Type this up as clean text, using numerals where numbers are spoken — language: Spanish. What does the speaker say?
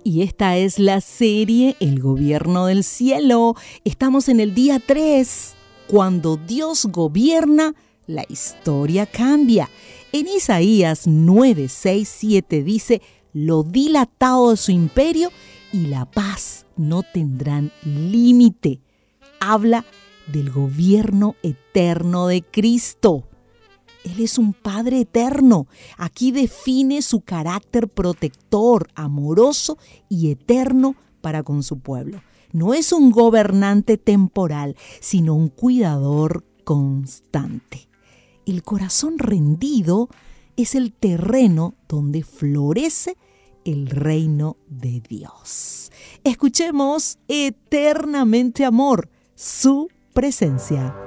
Y esta es la serie El Gobierno del Cielo. Estamos en el día 3. Cuando Dios gobierna, la historia cambia. En Isaías 9, 6, 7 dice: lo dilatado de su imperio y la paz no tendrán límite. Habla del gobierno eterno de Cristo. Él es un Padre eterno. Aquí define su carácter protector, amoroso y eterno para con su pueblo. No es un gobernante temporal, sino un cuidador constante. El corazón rendido es el terreno donde florece el reino de Dios. Escuchemos Eternamente Amor, su presencia.